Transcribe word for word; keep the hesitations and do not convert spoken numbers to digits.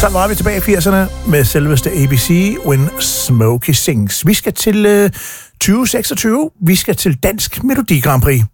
Så var vi tilbage i firserne med selveste A B C, When Smokey Sings. Vi skal til øh, tyve seksogtyve. Vi skal til Dansk Melodi Grand Prix.